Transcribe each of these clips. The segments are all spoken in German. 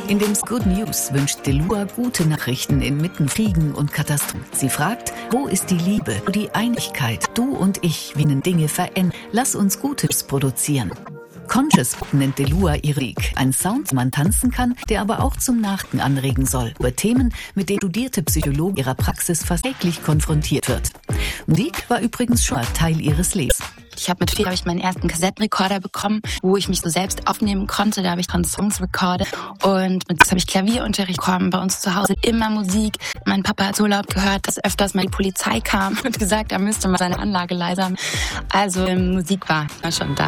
In dem Good News wünscht Delua gute Nachrichten inmitten Kriegen und Katastrophen. Sie fragt, wo ist die Liebe, die Einigkeit? Du und ich wollen Dinge verändern. Lass uns Gutes produzieren. Conscious nennt Delua ihre Musik, ein Sound, man tanzen kann, der aber auch zum Nachdenken anregen soll, über Themen, mit denen studierte Psychologen ihrer Praxis fast täglich konfrontiert wird. Musik war übrigens schon Teil ihres Lebens. Ich habe mit 4 meinen ersten Kassettenrekorder bekommen, wo ich mich so selbst aufnehmen konnte. Da habe ich dann Songs recorded und mit 6 habe ich Klavierunterricht bekommen. Bei uns zu Hause immer Musik. Mein Papa hat so laut gehört, dass öfters mal die Polizei kam und gesagt, er müsste mal seine Anlage leiser machen. Also Musik war schon da.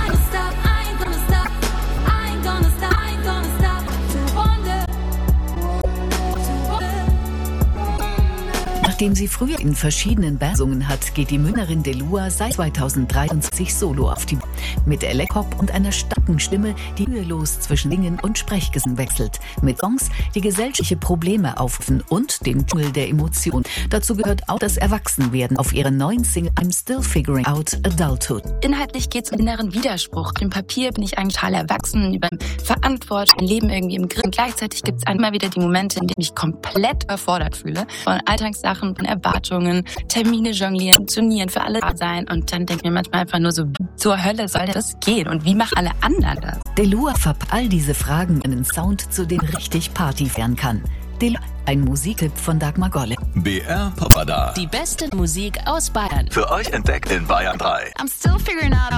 Nachdem sie früher in verschiedenen Bands gesungen hat, geht die Münchnerin Delua seit 2023 solo auf die Bühne. Mit Elektrop und einer starken Stimme, die mühelos zwischen Singen und Sprechgesang wechselt. Mit Songs, die gesellschaftliche Probleme aufrufen und den Dschungel der Emotionen. Dazu gehört auch das Erwachsenwerden auf ihrer neuen Single I'm Still Figuring Out Adulthood. Inhaltlich geht es um inneren Widerspruch. Auf dem Papier bin ich eigentlich total erwachsen, über Verantwortung, mein Leben irgendwie im Griff. Und gleichzeitig gibt es immer wieder die Momente, in denen ich komplett überfordert fühle. Von Alltagssachen, von Erwartungen, Termine jonglieren, funktionieren, für alle da sein. Und dann denke ich mir manchmal einfach nur so, wie zur Hölle soll das gehen? Und wie machen alle anderen das? Delua verpackt all diese Fragen in einen Sound, zu dem richtig Party feiern kann. Delua, ein Musiktipp von Dagmar Golle. BR Popradar. Die beste Musik aus Bayern. Für euch entdeckt in Bayern 3. I'm still figuring out